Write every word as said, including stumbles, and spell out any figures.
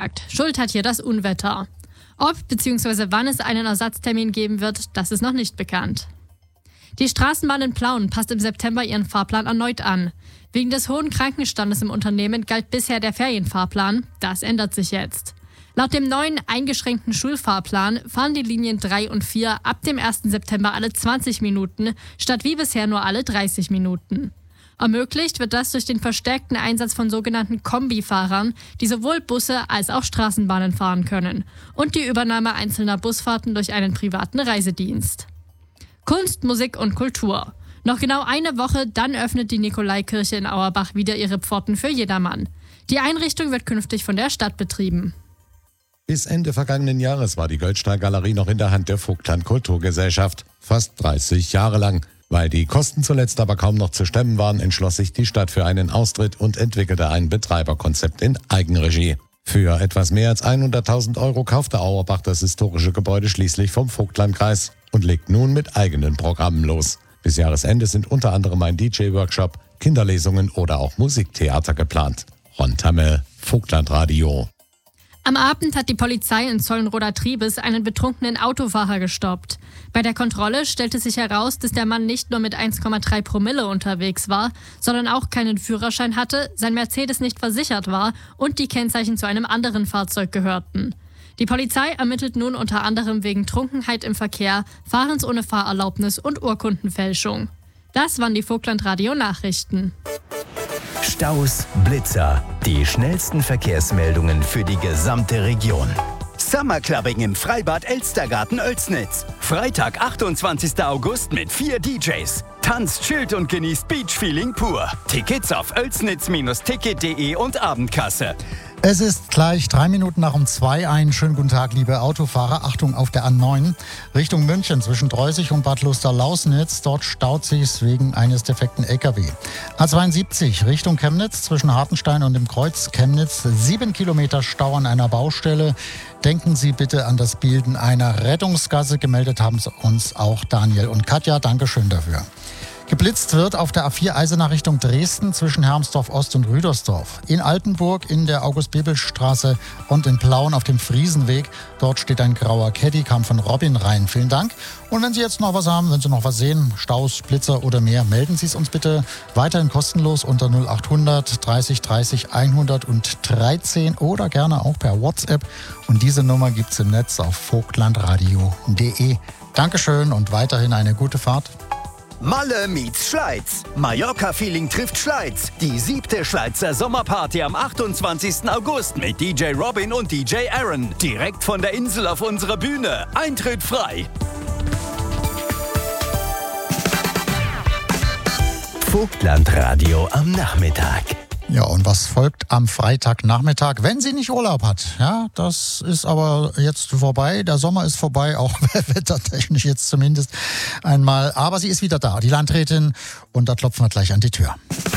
abgesagt. Schuld hat hier das Unwetter. Ob bzw. wann es einen Ersatztermin geben wird, das ist noch nicht bekannt. Die Straßenbahn in Plauen passt im September ihren Fahrplan erneut an. Wegen des hohen Krankenstandes im Unternehmen galt bisher der Ferienfahrplan. Das ändert sich jetzt. Laut dem neuen eingeschränkten Schulfahrplan fahren die Linien drei und vier ab dem ersten September alle zwanzig Minuten, statt wie bisher nur alle dreißig Minuten. Ermöglicht wird das durch den verstärkten Einsatz von sogenannten Kombifahrern, die sowohl Busse als auch Straßenbahnen fahren können, und die Übernahme einzelner Busfahrten durch einen privaten Reisedienst. Kunst, Musik und Kultur. Noch genau eine Woche, dann öffnet die Nikolaikirche in Auerbach wieder ihre Pforten für jedermann. Die Einrichtung wird künftig von der Stadt betrieben. Bis Ende vergangenen Jahres war die Goldstahl-Galerie noch in der Hand der Vogtland Kulturgesellschaft. Fast dreißig Jahre lang. Weil die Kosten zuletzt aber kaum noch zu stemmen waren, entschloss sich die Stadt für einen Austritt und entwickelte ein Betreiberkonzept in Eigenregie. Für etwas mehr als hunderttausend Euro kaufte Auerbach das historische Gebäude schließlich vom Vogtlandkreis und legt nun mit eigenen Programmen los. Bis Jahresende sind unter anderem ein D J-Workshop, Kinderlesungen oder auch Musiktheater geplant. Ron Tamme, Vogtlandradio. Am Abend hat die Polizei in Zollenroda-Triebes einen betrunkenen Autofahrer gestoppt. Bei der Kontrolle stellte sich heraus, dass der Mann nicht nur mit eins Komma drei Promille unterwegs war, sondern auch keinen Führerschein hatte, sein Mercedes nicht versichert war und die Kennzeichen zu einem anderen Fahrzeug gehörten. Die Polizei ermittelt nun unter anderem wegen Trunkenheit im Verkehr, Fahrens ohne Fahrerlaubnis und Urkundenfälschung. Das waren die Vogtlandradio-Nachrichten. Staus, Blitzer, die schnellsten Verkehrsmeldungen für die gesamte Region. Summerclubbing im Freibad Elstergarten Oelsnitz. Freitag, achtundzwanzigsten August mit vier D Js. Tanzt, chillt und genießt Beachfeeling pur. Tickets auf oelsnitz ticket punkt de und Abendkasse. Es ist gleich drei Minuten nach um zwei. Einen schönen guten Tag, liebe Autofahrer. Achtung auf der A neun Richtung München zwischen Dreusig und Bad Luster-Lausnitz. Dort staut sich wegen eines defekten L K W. A zweiundsiebzig Richtung Chemnitz zwischen Hartenstein und dem Kreuz Chemnitz. Sieben Kilometer Stau an einer Baustelle. Denken Sie bitte an das Bilden einer Rettungsgasse. Gemeldet haben uns auch Daniel und Katja. Dankeschön dafür. Geblitzt wird auf der A vier Eisenach Richtung Dresden zwischen Hermsdorf Ost und Rüdersdorf. In Altenburg in der August-Bebel-Straße und in Plauen auf dem Friesenweg. Dort steht ein grauer Caddy, kam von Robin rein. Vielen Dank. Und wenn Sie jetzt noch was haben, wenn Sie noch was sehen, Staus, Blitzer oder mehr, melden Sie es uns bitte weiterhin kostenlos unter null achthundert dreißig dreißig hundertdreizehn oder gerne auch per WhatsApp. Und diese Nummer gibt es im Netz auf vogtlandradio punkt de. Dankeschön und weiterhin eine gute Fahrt. Malle meets Schleiz. Mallorca-Feeling trifft Schleiz. Die siebte Schleizer Sommerparty am achtundzwanzigsten August mit D J Robin und D J Aaron. Direkt von der Insel auf unserer Bühne. Eintritt frei. Vogtlandradio am Nachmittag. Ja, und was folgt am Freitagnachmittag, wenn sie nicht Urlaub hat? Ja, das ist aber jetzt vorbei. Der Sommer ist vorbei, auch wettertechnisch jetzt zumindest einmal. Aber sie ist wieder da, die Landrätin. Und da klopfen wir gleich an die Tür.